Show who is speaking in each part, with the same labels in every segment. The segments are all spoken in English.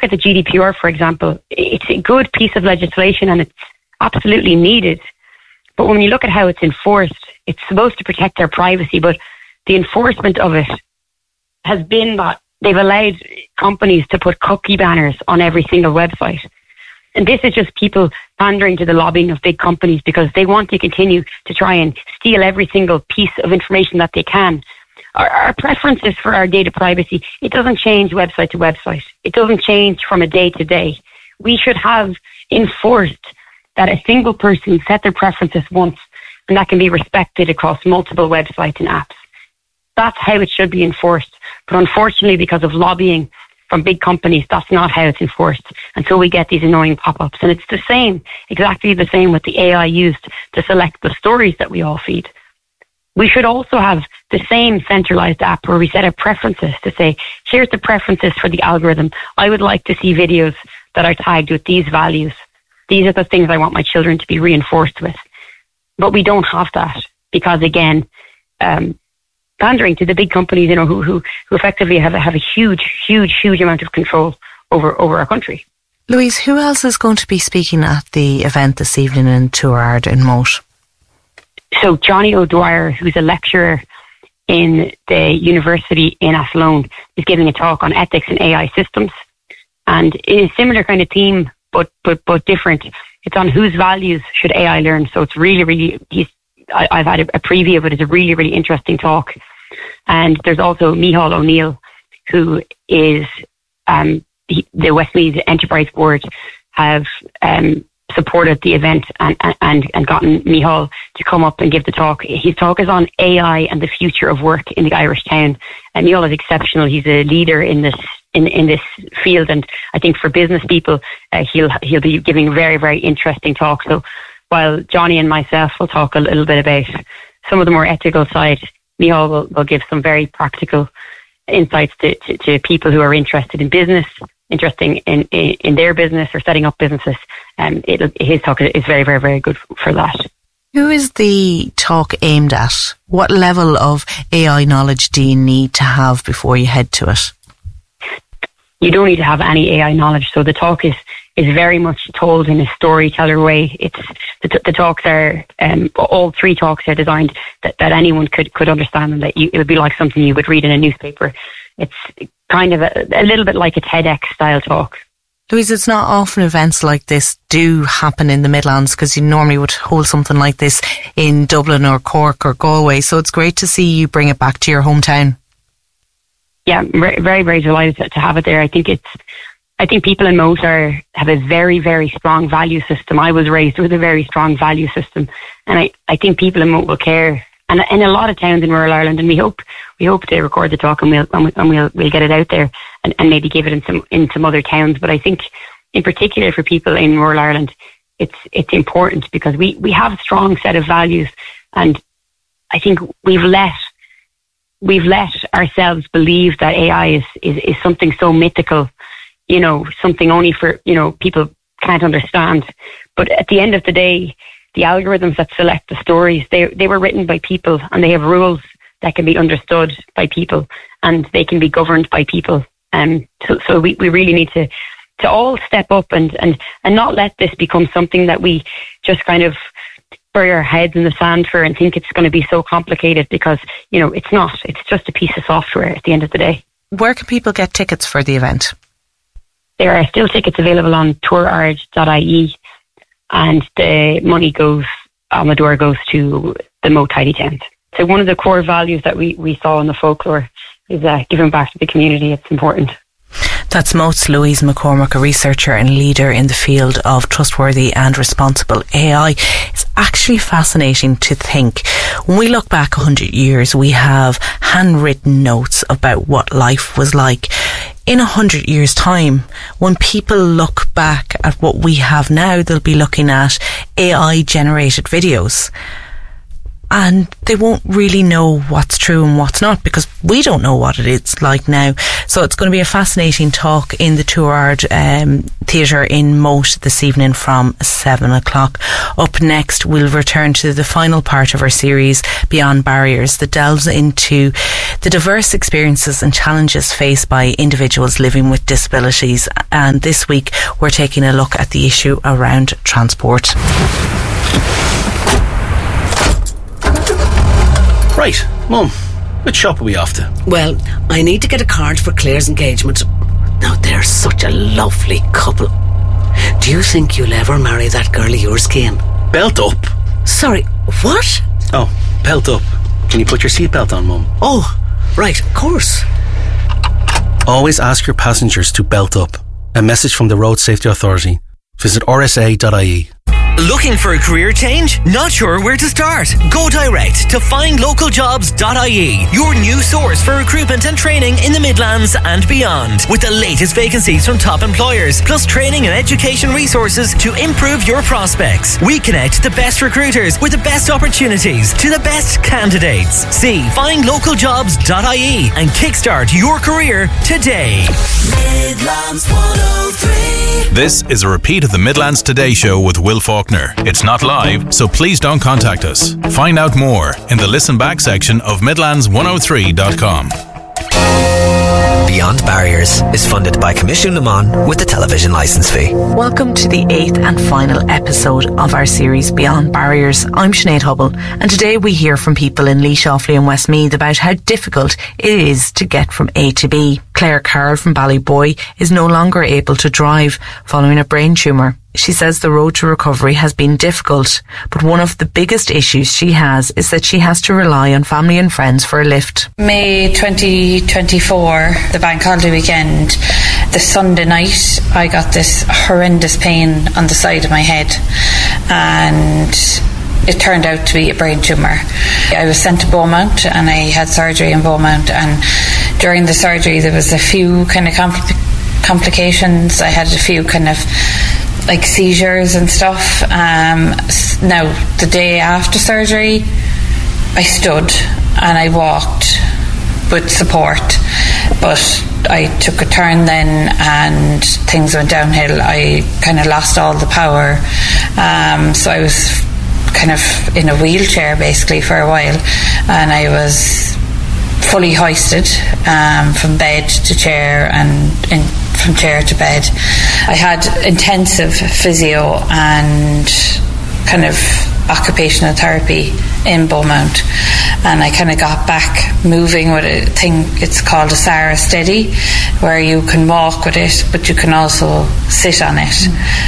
Speaker 1: look at the GDPR, for example, it's a good piece of legislation and it's absolutely needed. But when you look at how it's enforced, it's supposed to protect our privacy, but the enforcement of it has been that they've allowed companies to put cookie banners on every single website. And this is just people pandering to the lobbying of big companies because they want to continue to try and steal every single piece of information that they can. Our preferences for our data privacy, it doesn't change website to website. It doesn't change from a day to day. We should have enforced that a single person set their preferences once, and that can be respected across multiple websites and apps. That's how it should be enforced. But unfortunately, because of lobbying from big companies, that's not how it's enforced. And so we get these annoying pop-ups. And it's the same, exactly the same with the AI used to select the stories that we all feed. We should also have the same centralized app where we set our preferences to say, here's the preferences for the algorithm. I would like to see videos that are tagged with these values. These are the things I want my children to be reinforced with. But we don't have that because, again, pandering to the big companies, you know, who effectively have a huge amount of control over our country.
Speaker 2: Louise, who else is going to be speaking at the event this evening in Tuaird in Moate?
Speaker 1: So Johnny O'Dwyer, who's a lecturer in the university in Athlone, is giving a talk on ethics in AI systems, and it's a similar kind of theme, but different. It's on whose values should AI learn. So it's really I've had a preview of it. It's a really interesting talk. And there's also Micheál O'Neill, who is the Westmeath Enterprise Board have supported the event and gotten Micheál to come up and give the talk. His talk is on AI and the future of work in the Irish town. And Micheál is exceptional. He's a leader in this field, and I think for business people, he'll be giving a very interesting talk. So while Johnny and myself will talk a little bit about some of the more ethical side, Micheál will give some very practical insights to people who are interested in business, interested in their business or setting up businesses. His talk is very good for that.
Speaker 2: Who is the talk aimed at? What level of AI knowledge do you need to have before you head to it?
Speaker 1: You don't need to have any AI knowledge. So the talk is very much told in a storyteller way. It's the talks are all three talks are designed that anyone could understand, and that it would be like something you would read in a newspaper. It's kind of a little bit like a TEDx style talk.
Speaker 2: Louise, it's not often events like this do happen in the Midlands, because you normally would hold something like this in Dublin or Cork or Galway. So it's great to see you bring it back to your hometown.
Speaker 1: Yeah, very delighted to have it there. I think people in Moate have a very strong value system. I was raised with a very strong value system, and I think people in Moate will care. And in a lot of towns in rural Ireland, and we hope to record the talk and we'll get it out there and maybe give it in some other towns. But I think in particular for people in rural Ireland, it's important because we have a strong set of values, and I think we've let ourselves believe that AI is something so mythical, you know, something only for, you know, people can't understand. But at the end of the day, the algorithms that select the stories, they were written by people, and they have rules that can be understood by people, and they can be governed by people. So we really need to all step up and not let this become something that we just kind of bury our heads in the sand for and think it's going to be so complicated, because, you know, it's not. It's just a piece of software at the end of the day.
Speaker 2: Where can people get tickets for the event?
Speaker 1: There are still tickets available on tuaird.ie, and the money goes to the Moate Tidy Towns. So one of the core values that we saw in the folklore is giving back to the community. It's important.
Speaker 2: That's Moate's Louise McCormack, a researcher and leader in the field of trustworthy and responsible AI. It's actually fascinating to think. When we look back 100 years, we have handwritten notes about what life was like. In 100 years' time, when people look back at what we have now, they'll be looking at AI-generated videos. and they won't really know what's true and what's not, because we don't know what it is like now. So it's going to be a fascinating talk in the 2-hour theatre in Moat this evening from 7 o'clock. Up next, we'll return to the final part of our series, Beyond Barriers, that delves into the diverse experiences and challenges faced by individuals living with disabilities. And this week, we're taking a look at the issue around transport.
Speaker 3: Right, Mum, which shop are we off to?
Speaker 4: Well, I need to get a card for Claire's engagement. Now, they're such a lovely couple. Do you think you'll ever marry that girl of yours, Cian?
Speaker 3: Belt up.
Speaker 4: Sorry, what?
Speaker 3: Oh, belt up. Can you put your seatbelt on, Mum?
Speaker 4: Oh, right, of course.
Speaker 3: Always ask your passengers to belt up. A message from the Road Safety Authority. Visit rsa.ie.
Speaker 5: Looking for a career change? Not sure where to start? Go direct to findlocaljobs.ie, your new source for recruitment and training in the Midlands and beyond, with the latest vacancies from top employers, plus training and education resources to improve your prospects. We connect the best recruiters with the best opportunities to the best candidates. See findlocaljobs.ie and kickstart your career today.
Speaker 6: Midlands 103.
Speaker 7: This is a repeat of the Midlands Today Show with Will Faulkner. It's not live, so please don't contact us. Find out more in the listen back section of midlands103.com.
Speaker 6: Beyond Barriers is funded by Commission Naman with the television licence fee.
Speaker 2: Welcome to the 8th and final episode of our series Beyond Barriers. I'm Sinead Hubble, and today we hear from people in Laois, Offaly and Westmeath about how difficult it is to get from A to B. Claire Carroll from Ballyboy is no longer able to drive following a brain tumour. She says the road to recovery has been difficult, but one of the biggest issues she has is that she has to rely on family and friends for a lift.
Speaker 8: May 2024, the bank holiday weekend, the Sunday night, I got this horrendous pain on the side of my head, and it turned out to be a brain tumour. I was sent to Beaumont and I had surgery in Beaumont, and during the surgery there was a few kind of complications. I had a few kind of like seizures and stuff. Now, the day after surgery, I stood and I walked with support, but I took a turn then and things went downhill. I kind of lost all the power, so I was kind of in a wheelchair basically for a while, and I was fully hoisted from bed to chair and from chair to bed. I had intensive physio and kind of occupational therapy in Beaumont, and I kind of got back moving with a thing, it's called a Sarah Steady, where you can walk with it but you can also sit on it.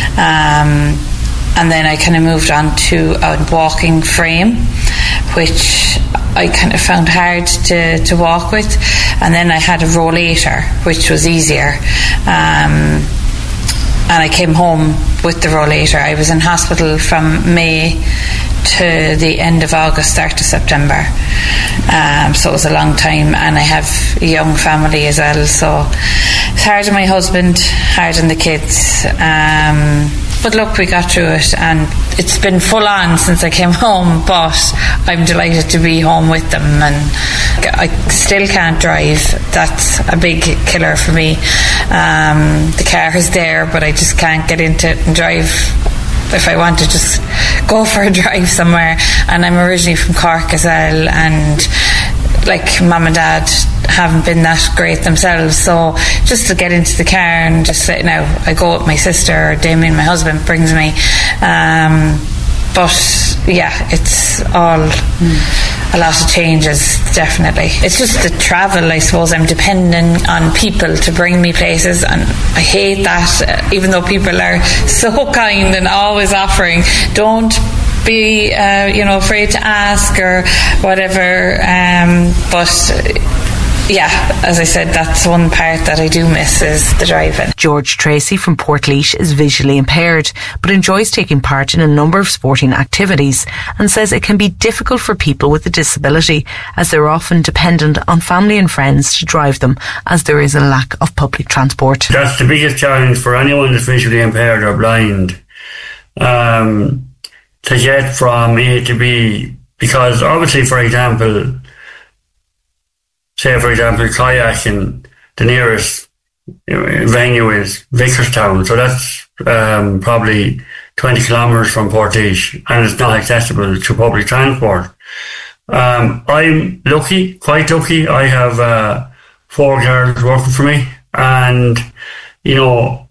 Speaker 8: And then I kind of moved on to a walking frame, which I kind of found hard to walk with. And then I had a rollator, which was easier. And I came home with the rollator. I was in hospital from May to the end of August, start of September. So it was a long time, and I have a young family as well. So it's hard on my husband, hard on the kids. But look, we got through it, and it's been full on since I came home, but I'm delighted to be home with them. And I still can't drive. That's a big killer for me. The car is there, but I just can't get into it and drive. If I want to just go for a drive somewhere, and I'm originally from Cork as well, and like mum and dad haven't been that great themselves, so just to get into the car and just sit now, I go with my sister, or Damien, my husband, brings me, but yeah, it's all a lot of changes, definitely. It's just the travel, I suppose. I'm dependent on people to bring me places, and I hate that, even though people are so kind and always offering. Don't be afraid to ask or whatever, but yeah, as I said, that's one part that I do miss, is the driving.
Speaker 2: George Tracy from Portlaoise is visually impaired, but enjoys taking part in a number of sporting activities, and says it can be difficult for people with a disability, as they're often dependent on family and friends to drive them, as there is a lack of public transport.
Speaker 9: That's the biggest challenge for anyone that's visually impaired or blind. To get from A to B because obviously, for example, kayaking, the nearest venue is Vicarstown, so that's probably 20 kilometres from Portage, and it's not accessible to public transport. I'm lucky, quite lucky. I have 4 girls working for me, and